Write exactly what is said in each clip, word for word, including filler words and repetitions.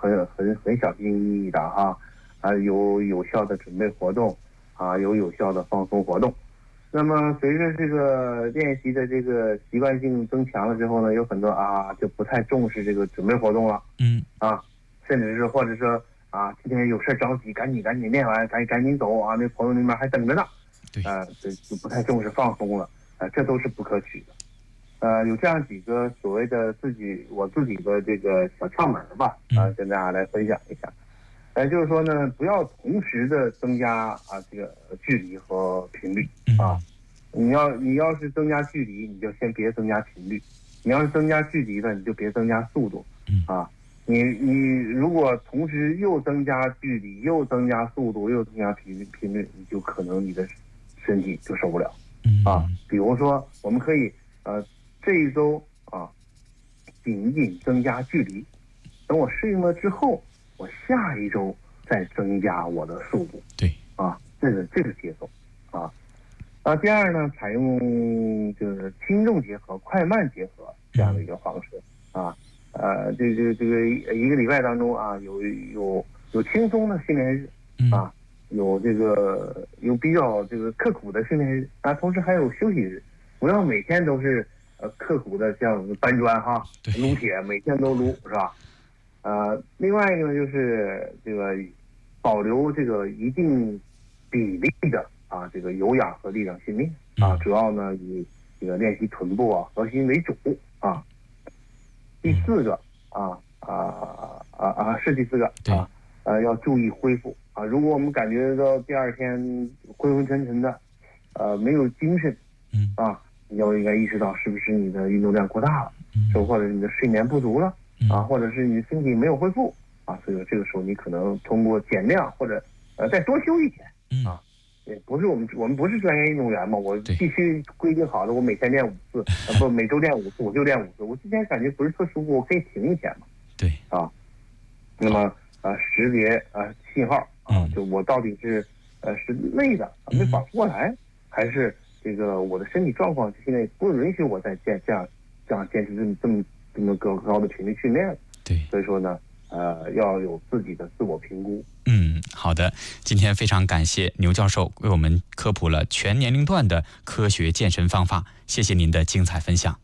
很很很小心翼翼的哈，啊，有有效的准备活动，啊，有有效的放松活动。那么随着这个练习的这个习惯性增强了之后呢，有很多啊就不太重视这个准备活动了， 嗯啊，甚至是或者说啊今天有事着急，赶紧赶紧练完，赶紧赶紧走啊，那朋友那边还等着呢， 对， 啊，就就不太重视放松了，啊，这都是不可取的。呃，有这样几个所谓的自己我自己的这个小窍门吧，啊，跟大家来分享一下。呃，就是说呢，不要同时的增加啊这个距离和频率啊。你要你要是增加距离，你就先别增加频率；你要是增加距离呢，你就别增加速度啊。你你如果同时又增加距离，又增加速度，又增加频率频率，你就可能你的身体就受不了啊。比如说，我们可以呃。这一周啊，仅仅增加距离，等我适应了之后，我下一周再增加我的速度。 对， 啊，这个这个节奏，啊，啊，第二呢，采用就是轻重结合、快慢结合这样的一个方式啊，呃，这这这个一个礼拜当中啊，有有有轻松的训练日啊，有这个有比较这个刻苦的训练日啊，同时还有休息日，不要每天都是。呃，刻苦的像搬砖哈，撸铁，每天都撸是吧？呃，另外一个呢，就是这个保留这个一定比例的啊，这个有氧和力量训练啊，主要呢以这个练习臀部啊、核心为主啊。第四个啊啊啊啊是第四个啊，呃，要注意恢复啊。如果我们感觉到第二天昏昏沉沉的，呃，没有精神，啊。你要应该意识到是不是你的运动量过大了，嗯，或者你的睡眠不足了，嗯，啊，或者是你身体没有恢复啊，所以说这个时候你可能通过减量或者呃再多休一天，嗯，啊，也不是我们我们不是专业运动员嘛，我必须规定好了，我每天练五次，呃不每周练五次，我就练五次，我之前感觉不是特舒服，我可以停一天嘛， 对， 啊，那么呃识别啊、呃、信号啊，就我到底是呃是累的没缓不过来，还是这个我的身体状况现在不允许我再坚这样这样坚持这么这么这么高高的频率训练。 对， 所以说呢，呃，要有自己的自我评估。 嗯，好的，今天非常感谢牛教授为我们科普了全年龄段的科学健身方法，谢谢您的精彩分享。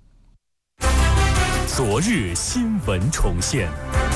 昨日新闻重现，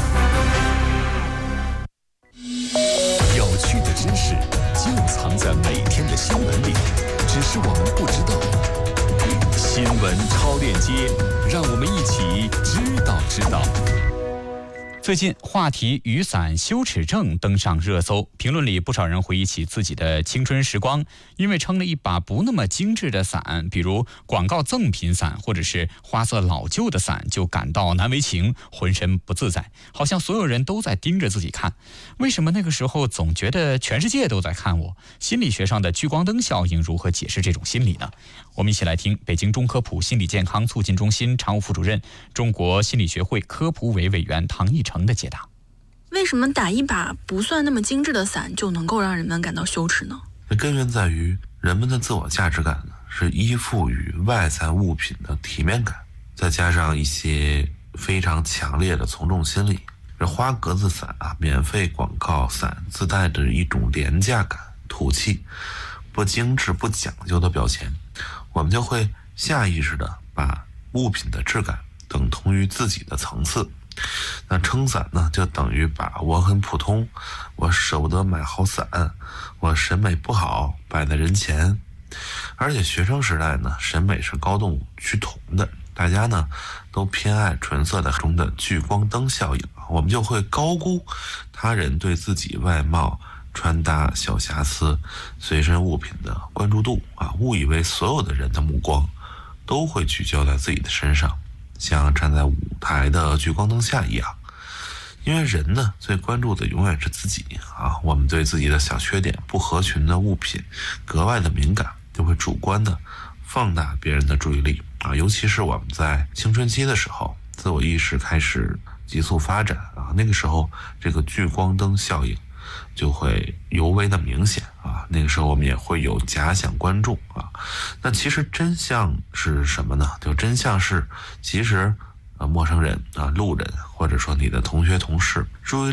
有趣的知识就藏在每天的新闻里。只是我们不知道。新闻超链接，让我们一起知道知道。 最近话题雨伞羞耻症登上热搜，评论里不少人回忆起自己的青春时光，因为撑了一把不那么精致的伞，比如广告赠品伞或者是花色老旧的伞，就感到难为情，浑身不自在，好像所有人都在盯着自己看。为什么那个时候总觉得全世界都在看我？心理学上的聚光灯效应如何解释这种心理呢？我们一起来听北京中科普心理健康促进中心常务副主任、中国心理学会科普委委员唐毅成的解答。 为什么打一把不算那么精致的伞就能够让人们感到羞耻呢？ 根源在于人们的自我价值感呢是依附于外在物品的体面感，再加上一些非常强烈的从众心理。这花格子伞啊，免费广告伞自带着一种廉价感、土气、不精致、不讲究的标签，我们就会下意识的把物品的质感等同于自己的层次。那撑伞呢，就等于把我很普通，我舍不得买好伞，我审美不好摆在人前。而且学生时代呢，审美是高度趋同的，大家呢都偏爱纯色的中的聚光灯效应，我们就会高估他人对自己外貌、穿搭小瑕疵、随身物品的关注度啊，误以为所有的人的目光都会聚焦在自己的身上，像站在舞台的聚光灯下一样。因为人呢，最关注的永远是自己啊，我们对自己的小缺点、不合群的物品格外的敏感，就会主观的放大别人的注意力啊，尤其是我们在青春期的时候，自我意识开始急速发展啊，那个时候这个聚光灯效应就会尤为的明显啊，那个时候我们也会有假想观众啊。那其实真相是什么呢？就真相是，其实呃陌生人啊、路人或者说你的同学同事注意